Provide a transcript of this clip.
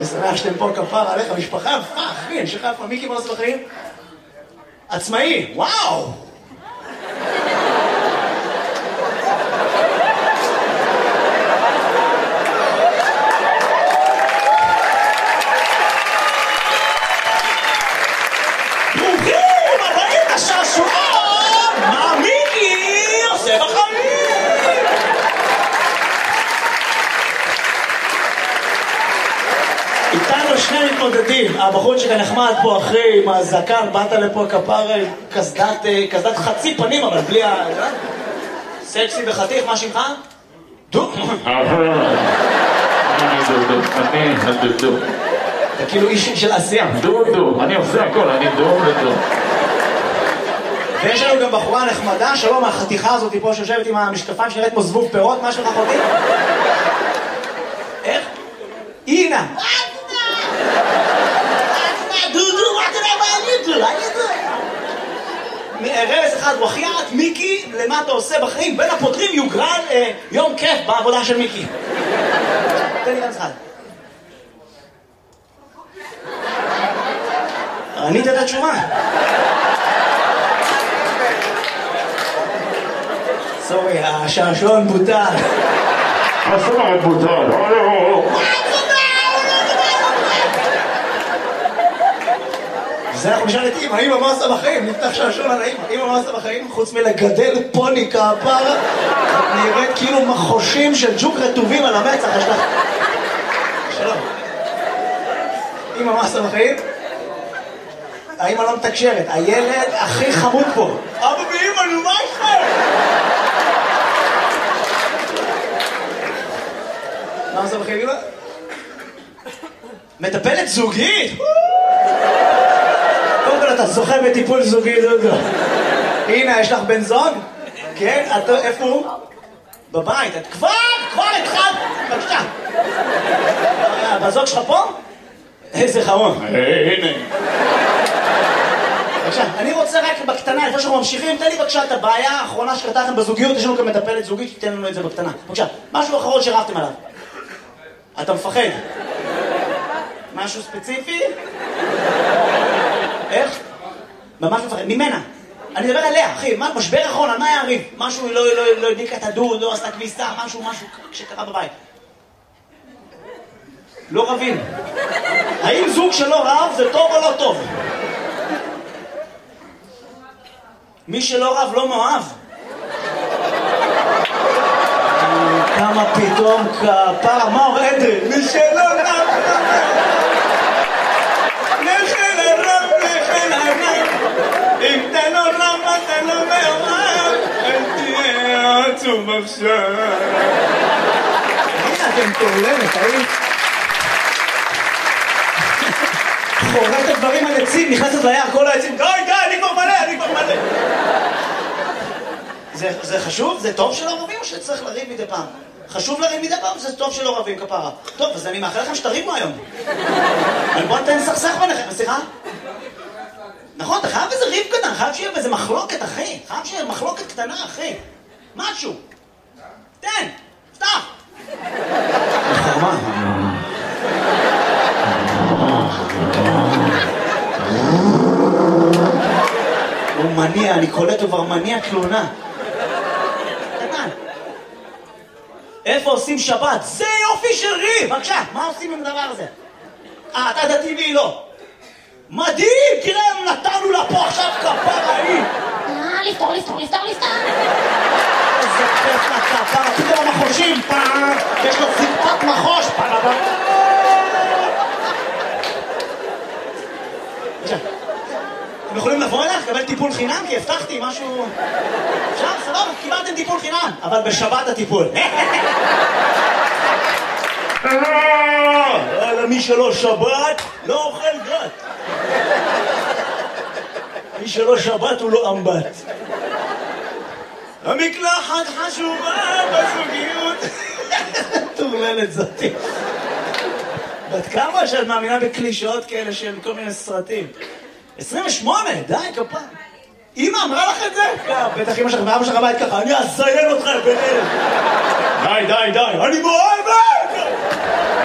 שמח שאתם פה, כפר עליך, משפחה, אחי, אני שלך איפה, מיקי, מה עושה בחיים? עצמאי, וואו! ברוכים הבאים לשעשועון! מה מיקי עושה בחיים? איתנו שני מתמודדים, הבחור שכאן נחמד פה אחרי עם הזקן, באת לפה כפר קסדת חצי פנים, אבל בלי ה... סקסי וחתיך, מה שמך? דו? אני דודו. אתה כאילו איש של עשייה. דודו, אני עושה הכל, אני דודו. ויש לנו גם בחורה נחמדה, שלום, החתיכה הזאת פה שיושבת עם המשקפיים שנראית כמו זבוב פירות, מה שלך חותי? איך? אינה! רמז אחד, וחיית, מיקי, למה אתה עושה בחיים? בין הפותרים יוגרל יום כיף בעבודה של מיקי. תן לי רמז אחד. ענית את התשובה. סורי, השעשועון בוטל. הסרט בוטל. זה אנחנו נשאל את אמא, אמא מה עושה בחיים? נפתח שעשועון על האמא, אמא מה עושה בחיים? חוץ מלגדל פוני כפרה, את נראית כאילו מחושים של ג'וק רטובים על המצח, יש לך... שלום. אמא מה עושה בחיים? האמא לא מתקשרת, הילד הכי חמוד פה. אבא ואמא, נו מה איתכם? מה עושה בחיים, אמא? מטפלת זוגית? קודם כל אתה זוכה בטיפול זוגי, דודו. הנה, יש לך בן זוג? כן? איפה הוא? בבית. את כבר התחלת. בבקשה. בזוג שלך פה? איזה חמוד. הנה. בבקשה, אני רוצה רק בקטנה, לפני שאנחנו ממשיכים, תן לי בבקשה את הבעיה האחרונה שקרתה לכם בזוגיות, יש לנו כאן מטפלת זוגית, שתיתן לנו את זה בקטנה. בבקשה, משהו אחרון שרבתם עליו. אתה מפחד? משהו ספציפי? איך? ממש מפחד, ממנה. אני מדבר עליה, אחי, משבר אחרון, על מה היה הריב? משהו לא הדליקה את הדוד, לא עשתה כביסה, משהו שקרה בבית. לא רבים. האם זוג שלא רב זה טוב או לא טוב? מי שלא רב לא מאוהב. כמה פתאום כפר, מה עורדת? מי שלא רב אם אתה לא רב, אתה לא מאוהב, אל תהיה עצוב עכשיו. הנה אתם תעולמת, האם? חורקת דברים על עצים, נכנסת ליער, כל העצים, די, אני כבר מלא. זה חשוב? זה טוב שלא רבים או שצריך לריב מדי פעם? חשוב לריב מדי פעם, זה טוב שלא רבים כפרה. טוב, אז אני מאחל לכם שתריבו היום. בוא נתן סכסך ביניכם, סליחה? נכון, אתה חייב איזה ריב קטן, חייב שיהיה איזה מחלוקת, אחי. חייב שיהיה מחלוקת קטנה, אחי. משהו. תן, פתח. חרמה. הוא מניע, אני קולט, הוא כבר מניע תלונה. קטן. איפה עושים שבת? זה יופי של ריב. בבקשה, מה עושים עם הדבר הזה? אתה דתי והיא לא. מדהים! תראה, נתנו לה פה עכשיו כפרה היא! לפתור! איזה כיף לכפרה, פתאום המחושים, פעם, יש לו ציפת מחוש, פעם. אתם יכולים לבוא אליך, לקבל טיפול חינם? כי הבטחתי משהו... אפשר, סבבה, קיבלתם טיפול חינם, אבל בשבת הטיפול. מי שלא שבת, לא אוכל גת. מי שלא שבת הוא לא אמבט. המקלחת חשובה בזוגיות. תורללת זאתי. בת כמה שאת מאמינה בקלישאות כאלה של כל מיני סרטים? 28, די כפה. אמא אמרה לך את זה? בטח אמא שלך ואבא שלך בית ככה, אני אזיין אותך ביניהם. די, אני מאוהבת!